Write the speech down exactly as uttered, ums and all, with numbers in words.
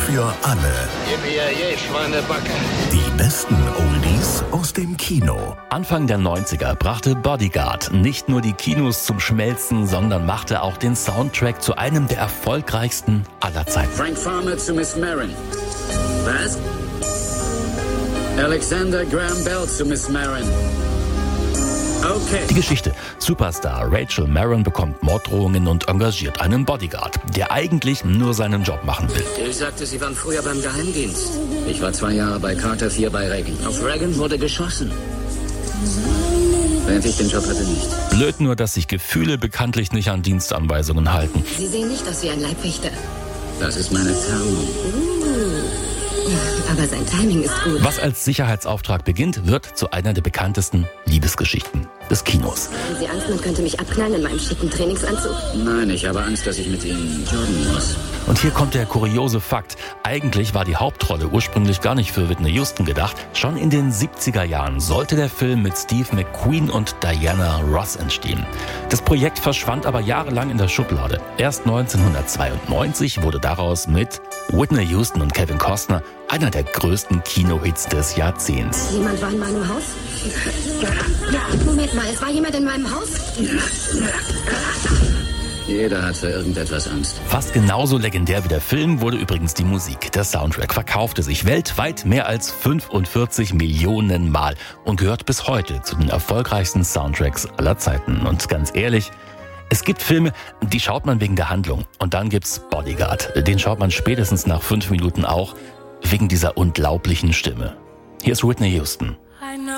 für alle. Gib mir je Schweinebacke. Die besten Oldies aus dem Kino. Anfang der neunziger brachte Bodyguard nicht nur die Kinos zum Schmelzen, sondern machte auch den Soundtrack zu einem der erfolgreichsten aller Zeiten. Frank Farmer zu Miss Maron. Was? Alexander Graham Bell zu Miss Maron. Okay. Die Geschichte. Superstar Rachel Maron bekommt Morddrohungen und engagiert einen Bodyguard, der eigentlich nur seinen Job machen will. Ich sagte, Sie waren früher beim Geheimdienst. Ich war zwei Jahre bei Carter, vier bei Reagan. Auf Reagan wurde geschossen. Während ich den Job hatte, nicht. Blöd nur, dass sich Gefühle bekanntlich nicht an Dienstanweisungen halten. Sie sehen nicht aus wie ein Leibwächter. Das ist meine Tarnung. Aber sein Timing ist gut. Was als Sicherheitsauftrag beginnt, wird zu einer der bekanntesten Liebesgeschichten des Kinos. Haben Sie Angst, man könnte mich abknallen in meinem schicken Trainingsanzug? Nein, ich habe Angst, dass ich mit Ihnen joggen muss. Und hier kommt der kuriose Fakt. Eigentlich war die Hauptrolle ursprünglich gar nicht für Whitney Houston gedacht. Schon in den siebziger Jahren sollte der Film mit Steve McQueen und Diana Ross entstehen. Das Projekt verschwand aber jahrelang in der Schublade. Erst neunzehnhundertzweiundneunzig wurde daraus mit Whitney Houston und Kevin Costner einer der größten Kinohits des Jahrzehnts. Jemand war in meinem Haus? Moment mal, es war jemand in meinem Haus? Jeder hat für irgendetwas Angst. Fast genauso legendär wie der Film wurde übrigens die Musik. Der Soundtrack verkaufte sich weltweit mehr als fünfundvierzig Millionen Mal und gehört bis heute zu den erfolgreichsten Soundtracks aller Zeiten. Und ganz ehrlich, es gibt Filme, die schaut man wegen der Handlung. Und dann gibt's Bodyguard. Den schaut man spätestens nach fünf Minuten auch wegen dieser unglaublichen Stimme. Hier ist Whitney Houston.